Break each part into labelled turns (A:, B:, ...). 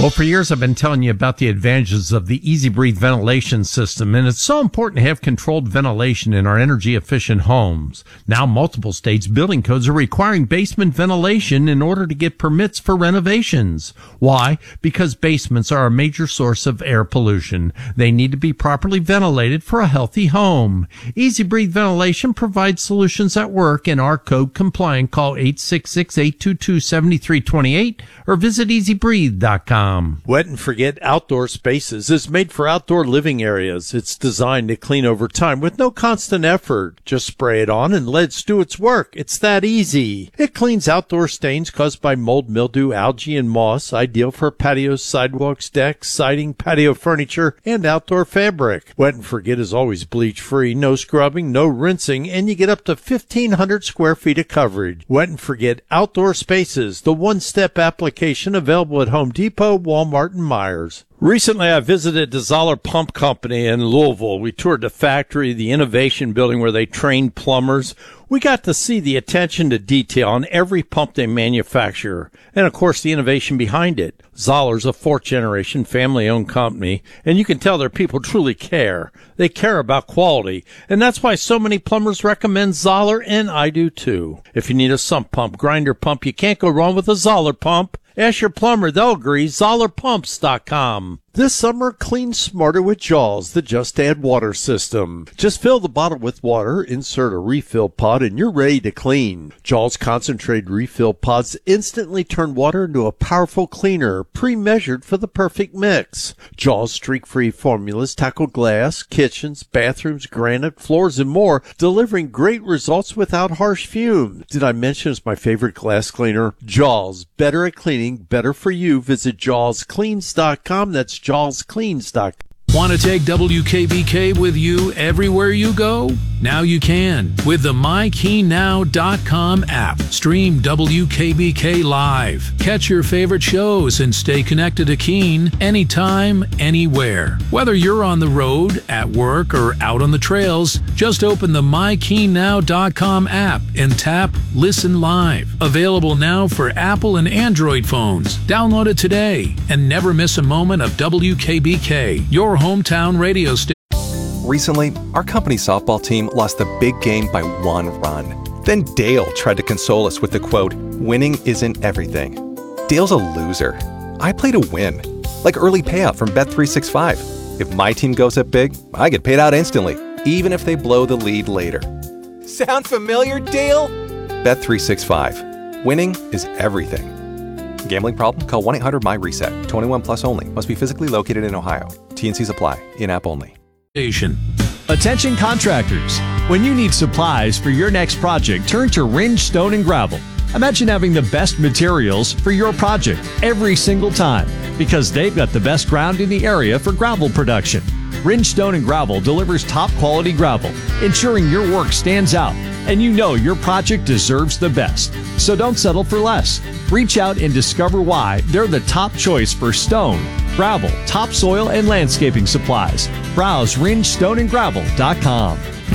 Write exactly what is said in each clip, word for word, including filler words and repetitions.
A: Well, for years I've been telling you about the advantages of the Easy Breathe ventilation system, and it's so important to have controlled ventilation in our energy-efficient homes. Now multiple states' building codes are requiring basement ventilation in order to get permits for renovations. Why? Because basements are a major source of air pollution. They need to be properly ventilated for a healthy home. Easy Breathe ventilation provides solutions that work and are code compliant. Call eight six six, eight two two, seven three two eight or visit easy breathe dot com.
B: Wet and Forget Outdoor Spaces is made for outdoor living areas. It's designed to clean over time with no constant effort. Just spray it on and let it do its work. It's that easy. It cleans outdoor stains caused by mold, mildew, algae, and moss, ideal for patios, sidewalks, decks, siding, patio furniture, and outdoor fabric. Wet and Forget is always bleach-free, no scrubbing, no rinsing, and you get up to fifteen hundred square feet of coverage. Wet and Forget Outdoor Spaces, the one-step application available at Home Depot, Walmart, and Myers. Recently, I visited the Zoller Pump Company in Louisville. We toured the factory, the innovation building where they train plumbers. We got to see the attention to detail on every pump they manufacture, and of course the innovation behind it. Zoller's a fourth-generation family-owned company, and you can tell their people truly care. They care about quality, and that's why so many plumbers recommend Zoller, and I do too. If you need a sump pump, grinder pump, you can't go wrong with a Zoller pump. Ask your plumber, they'll agree. Zoller Pumps dot com. This summer, clean smarter with Jaws, the Just Add Water system. Just fill the bottle with water, insert a refill pod, and you're ready to clean. Jaws concentrated refill pods instantly turn water into a powerful cleaner, pre-measured for the perfect mix. Jaws streak-free formulas tackle glass, kitchens, bathrooms, granite, floors, and more, delivering great results without harsh fumes. Did I mention it's my favorite glass cleaner? Jaws, better at cleaning, better for you. Visit Jaws Cleans dot com. That's Jaws Cleans dot com.
C: Want to take W K B K with you everywhere you go? Now you can with the my key now dot com app. Stream W K B K live. Catch your favorite shows and stay connected to Keene anytime, anywhere. Whether you're on the road, at work, or out on the trails, just open the my key now dot com app and tap Listen Live. Available now for Apple and Android phones. Download it today and never miss a moment of W K B K, your hometown radio station.
D: Recently, our company softball team lost the big game by one run. Then Dale tried to console us with the quote, "Winning isn't everything." Dale's a loser. I play to win. Like early payout from Bet three sixty-five. If my team goes up big, I get paid out instantly, even if they blow the lead later. Sound familiar, Dale? Bet three sixty-five. Winning is everything. Gambling problem? Call one eight hundred my reset. twenty-one plus only. Must be physically located in Ohio. T and Cs apply. In-app only.
E: Attention contractors. When you need supplies for your next project, turn to Ringe Stone and Gravel. Imagine having the best materials for your project every single time because they've got the best ground in the area for gravel production. Ringe Stone and Gravel delivers top quality gravel, ensuring your work stands out and you know your project deserves the best. So don't settle for less. Reach out and discover why they're the top choice for stone, gravel, topsoil, and landscaping supplies. Browse ringe stone and gravel dot com.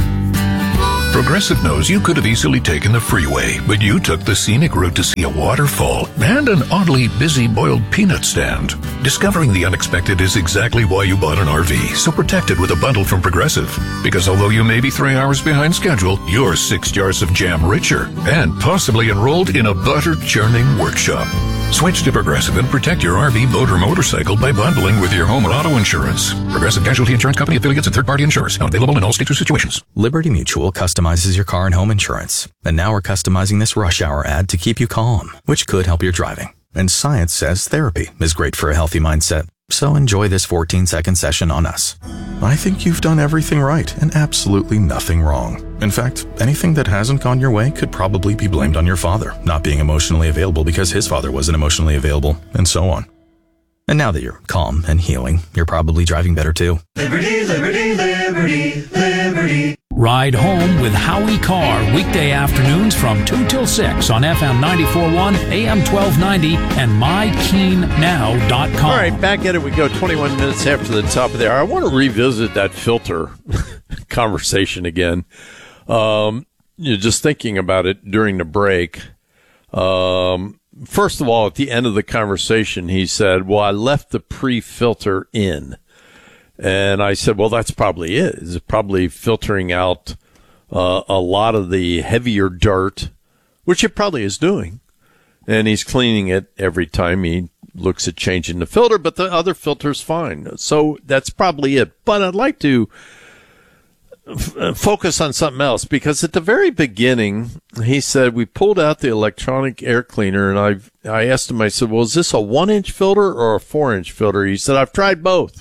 F: Progressive knows you could have easily taken the freeway, but you took the scenic route to see a waterfall and an oddly busy boiled peanut stand. Discovering the unexpected is exactly why you bought an R V, so protect it with a bundle from Progressive. Because although you may be three hours behind schedule, you're six jars of jam richer and possibly enrolled in a butter-churning workshop. Switch to Progressive and protect your R V, boat, or motorcycle by bundling with your home and auto insurance. Progressive Casualty Insurance Company affiliates and third-party insurers. Not available in all states or situations.
G: Liberty Mutual customizes your car and home insurance. And now we're customizing this rush hour ad to keep you calm, which could help your driving. And science says therapy is great for a healthy mindset. So enjoy this fourteen-second session on us. I think you've done everything right and absolutely nothing wrong. In fact, anything that hasn't gone your way could probably be blamed on your father not being emotionally available because his father wasn't emotionally available, and so on. And now that you're calm and healing, you're probably driving better too.
H: Liberty, liberty, liberty, liberty.
C: Ride home with Howie Carr, weekday afternoons from two till six on F M ninety-four point one, A M twelve ninety, and my keen now dot com.
B: All right, back at it we go, twenty-one minutes after the top of the hour. I want to revisit that filter conversation again. Um, you know, just thinking about it during the break. Um, first of all, at the end of the conversation, he said, well, I left the pre-filter in. And I said, well, that's probably it. It's probably filtering out uh, a lot of the heavier dirt, which it probably is doing. And he's cleaning it every time he looks at changing the filter, but the other filter's fine. So that's probably it. But I'd like to f- focus on something else, because at the very beginning, he said, we pulled out the electronic air cleaner, and I've, I asked him, I said, well, is this a one-inch filter or a four-inch filter? He said, I've tried both.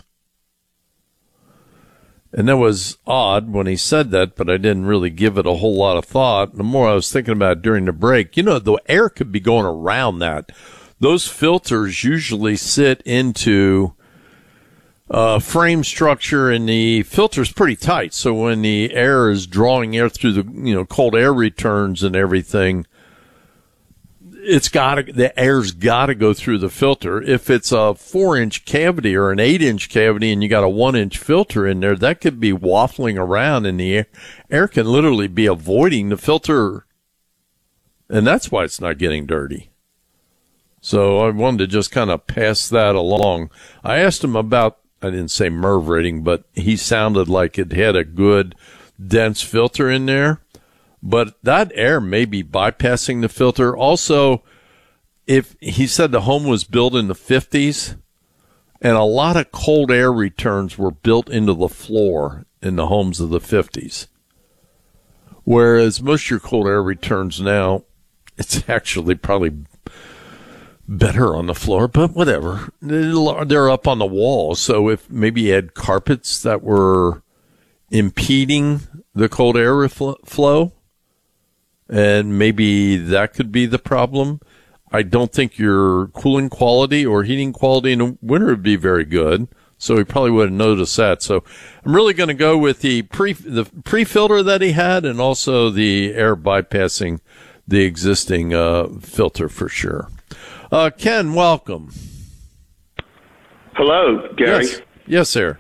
B: And that was odd when he said that, but I didn't really give it a whole lot of thought. The more I was thinking about it during the break, you know, the air could be going around that. Those filters usually sit into uh, frame structure, and the filter's pretty tight. So when the air is drawing air through the, you know, cold air returns and everything, it's got to, the air's got to go through the filter. If it's a four inch cavity or an eight inch cavity and you got a one inch filter in there, that could be waffling around, and the air, air can literally be avoiding the filter. And that's why it's not getting dirty. So I wanted to just kind of pass that along. I asked him about, I didn't say MERV rating, but he sounded like it had a good dense filter in there. But that air may be bypassing the filter. Also, if he said the home was built in the fifties, and a lot of cold air returns were built into the floor in the homes of the fifties. Whereas most of your cold air returns now, it's actually probably better on the floor, but whatever. They're up on the wall. So if maybe you had carpets that were impeding the cold air refl- flow, and maybe that could be the problem. I don't think your cooling quality or heating quality in the winter would be very good, so he probably would have noticed that. So I'm really going to go with the pre the pre-filter that he had, and also the air bypassing the existing uh, filter for sure. Uh, Ken, welcome.
I: Hello, Gary.
B: Yes, yes sir.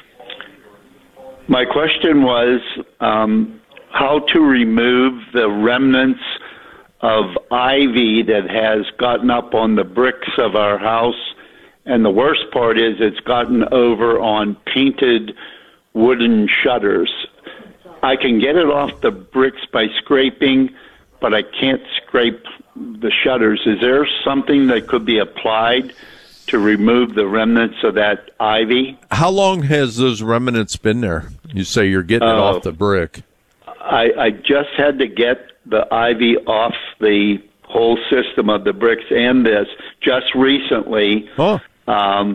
I: My question was um, how to remove the remnants of ivy that has gotten up on the bricks of our house. And the worst part is it's gotten over on painted wooden shutters. I can get it off the bricks by scraping, but I can't scrape the shutters. Is there something that could be applied to remove the remnants of that ivy?
B: How long has those remnants been there? You say you're getting it uh, off the brick.
I: I, I just had to get the ivy off the whole system of the bricks and this just recently.
B: Oh.
I: Um,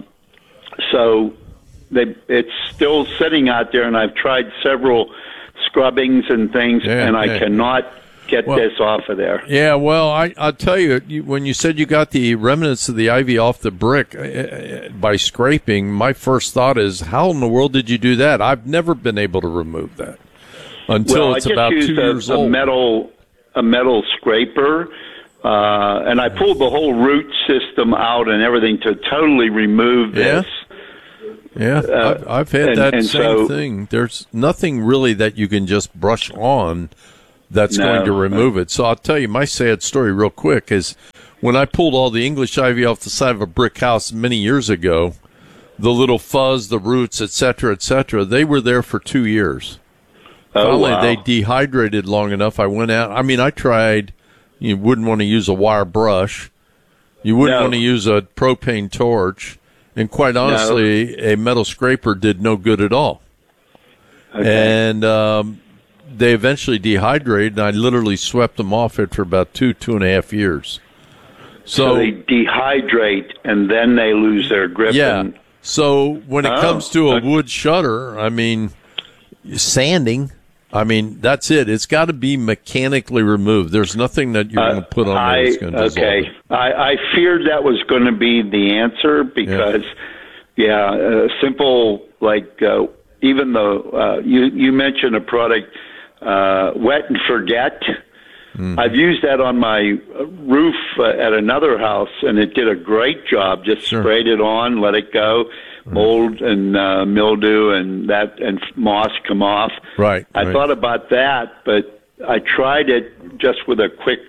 I: so they, it's still sitting out there, and I've tried several scrubbings and things, yeah, and I yeah. cannot get well, this off of there.
B: Yeah, well, I, I'll tell you, you, when you said you got the remnants of the ivy off the brick uh, by scraping, my first thought is, how in the world did you do that? I've never been able to remove that until
I: well,
B: it's about two
I: a,
B: years
I: a
B: old.
I: Metal, a metal scraper, uh, and I pulled the whole root system out and everything to totally remove this.
B: Yeah, yeah uh, I've, I've had
I: and,
B: that
I: and
B: same
I: so,
B: thing. There's nothing really that you can just brush on that's
I: no,
B: going to remove it. So I'll tell you my sad story real quick is when I pulled all the English ivy off the side of a brick house many years ago, the little fuzz, the roots, et cetera, et cetera, they were there for two years.
I: Oh,
B: Finally,
I: wow.
B: they dehydrated long enough. I went out. I mean, I tried. You wouldn't want to use a wire brush. You wouldn't
I: no.
B: want to use a propane torch. And quite honestly, no. a metal scraper did no good at all.
I: Okay.
B: And um, they eventually dehydrated, and I literally swept them off it for about two, two and a half years. So,
I: so they dehydrate, and then they lose their grip.
B: Yeah.
I: And...
B: So when it
I: oh,
B: comes to a
I: okay.
B: wood shutter, I mean, sanding, I mean, that's it. It's got to be mechanically removed. There's nothing that you're uh, going to put on there that's going to dissolve
I: okay.
B: it.
I: I, I feared that was going to be the answer because, yeah, yeah uh, simple, like uh, even though uh, you, you mentioned a product, uh, Wet and Forget. Mm-hmm. I've used that on my roof uh, at another house, and it did a great job. Just sure. sprayed it on, let it go. Mold and uh, mildew and that and moss come off.
B: Right.
I: I
B: right.
I: thought about that, but I tried it just with a quick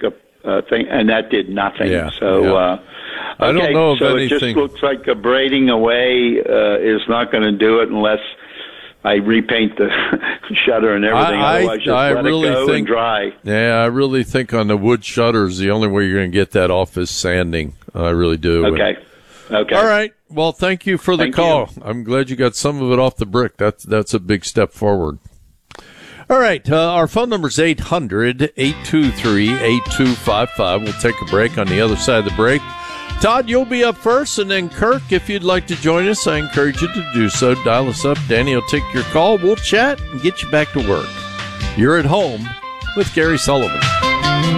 I: uh, thing, and that did nothing.
B: Yeah,
I: so,
B: yeah.
I: Uh,
B: I
I: okay,
B: don't know if
I: so
B: anything...
I: it just looks like a braiding away uh, is not going to do it unless I repaint the shutter and everything.
B: I,
I: Otherwise, just
B: I
I: let
B: really
I: it go
B: think,
I: and dry.
B: Yeah, I really think on the wood shutters, the only way you're going to get that off is sanding. I really do.
I: Okay. Okay.
B: All right. Well, thank you for the
I: Thank
B: call.
I: you.
B: I'm glad you got some of it off the brick. That's that's a big step forward. All right. Uh, our phone number is eight hundred, eight two three, eight two five five. We'll take a break on the other side of the break. Todd, you'll be up first, and then Kirk, if you'd like to join us, I encourage you to do so. Dial us up. Danny will take your call. We'll chat and get you back to work. You're at home with Gary Sullivan.